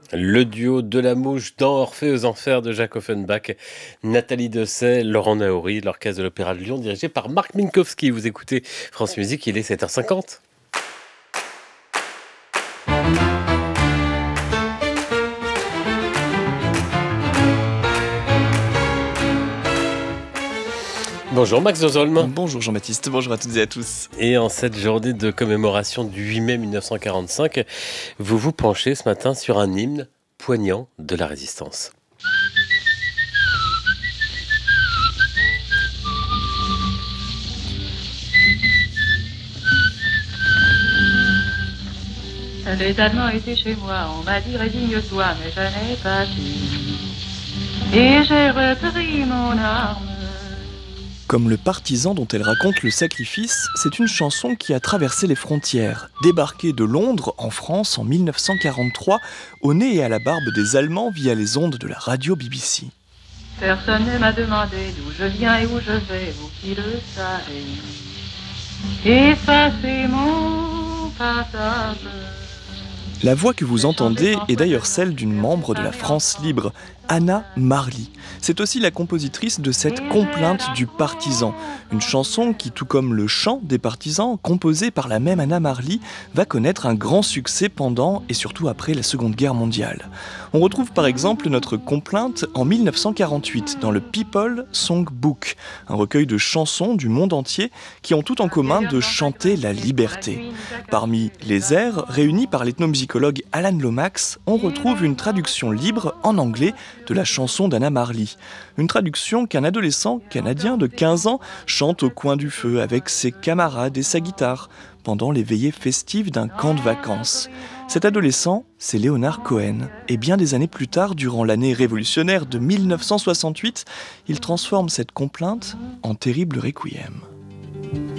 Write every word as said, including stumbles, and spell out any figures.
Le duo de la Mouche dans Orphée aux Enfers de Jacques Offenbach, Nathalie Dessay, Laurent Naouri, l'Orchestre de l'Opéra de Lyon dirigé par Marc Minkowski. Vous écoutez France Musique, il est sept heures cinquante. Bonjour Max Dozolm. Bonjour Jean-Baptiste, bonjour à toutes et à tous. Et en cette journée de commémoration du huit mai mille neuf cent quarante-cinq, vous vous penchez ce matin sur un hymne poignant de la résistance. Les Allemands étaient chez moi, on m'a dit résigne-toi, mais je n'ai pas su. Et j'ai repris mon arme. Comme le partisan dont elle raconte le sacrifice, c'est une chanson qui a traversé les frontières. Débarquée de Londres en France en mille neuf cent quarante-trois, au nez et à la barbe des Allemands via les ondes de la radio B B C. Personne ne m'a demandé d'où je viens et où je vais, vous qui le savez. Effacez mon passage. La voix que vous entendez est d'ailleurs celle d'une membre de la France libre, Anna Marly. C'est aussi la compositrice de cette complainte du partisan, une chanson qui, tout comme le chant des partisans, composé par la même Anna Marly, va connaître un grand succès pendant et surtout après la Seconde Guerre mondiale. On retrouve par exemple notre complainte en mille neuf cent quarante-huit dans le People Song Book, un recueil de chansons du monde entier qui ont tout en commun de chanter la liberté. Parmi les airs réunis par l'ethnomusicologue Alan Lomax, on retrouve une traduction libre en anglais de la chanson d'Anna Marly. Une traduction qu'un adolescent canadien de quinze ans chante au coin du feu avec ses camarades et sa guitare pendant les veillées festives d'un camp de vacances. Cet adolescent, c'est Leonard Cohen. Et bien des années plus tard, durant l'année révolutionnaire de mille neuf cent soixante-huit, il transforme cette complainte en terrible requiem.